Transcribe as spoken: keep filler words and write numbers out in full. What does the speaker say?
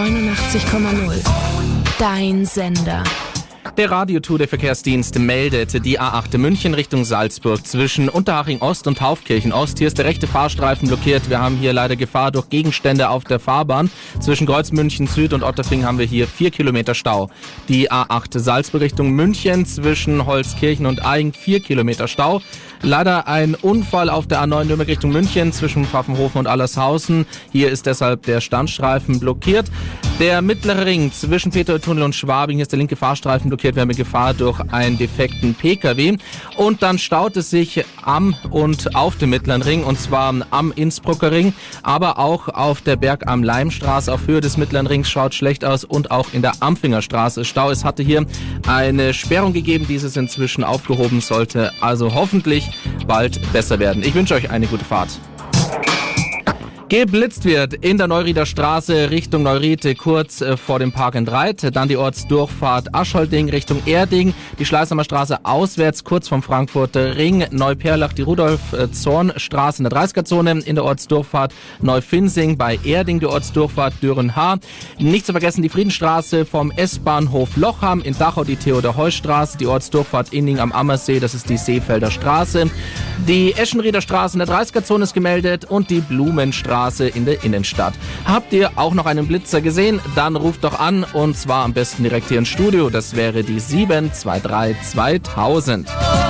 neunundachtzig Komma null. Dein Sender. Der Radio-Tour der Verkehrsdienst meldet die A acht München Richtung Salzburg zwischen Unterhaching Ost und Taufkirchen Ost. Hier ist der rechte Fahrstreifen blockiert. Wir haben hier leider Gefahr durch Gegenstände auf der Fahrbahn. Zwischen Kreuzmünchen Süd und Otterfing haben wir hier vier Kilometer Stau. Die A acht Salzburg Richtung München zwischen Holzkirchen und Aigen vier Kilometer Stau. Leider ein Unfall auf der A neun Nürnberg Richtung München zwischen Pfaffenhofen und Allershausen. Hier ist deshalb der Standstreifen blockiert. Der mittlere Ring zwischen Petertunnel und Schwabing, hier ist der linke Fahrstreifen blockiert. Wir haben Gefahr durch einen defekten Pkw. Und dann staut es sich am und auf dem mittleren Ring, und zwar am Innsbrucker Ring, aber auch auf der Berg am Leimstraße auf Höhe des mittleren Rings schaut schlecht aus und auch in der Amfinger Straße ist Stau. Es hatte hier eine Sperrung gegeben, die es inzwischen aufgehoben sollte. Also hoffentlich bald besser werden. Ich wünsche euch eine gute Fahrt. Geblitzt wird in der Neurieder Straße Richtung Neuried, kurz äh, vor dem Park and Ride. Dann die Ortsdurchfahrt Aschholding Richtung Erding. Die Schleißheimer Straße auswärts, kurz vom Frankfurter Ring. Neuperlach, die Rudolf-Zorn-Straße in der dreißiger-Zone. In der Ortsdurchfahrt Neufinsing bei Erding, die Ortsdurchfahrt Dürrenhaar. Nicht zu vergessen die Friedensstraße vom S-Bahnhof Lochham. In Dachau die Theodor-Heuss-Straße. Die Ortsdurchfahrt Inning am Ammersee, das ist die Seefelder Straße. Die Eschenrieder Straße in der dreißiger-Zone ist gemeldet und die Blumenstraße in der Innenstadt. Habt ihr auch noch einen Blitzer gesehen? Dann ruft doch an, und zwar am besten direkt hier ins Studio. Das wäre die sieben zwei drei zweitausend.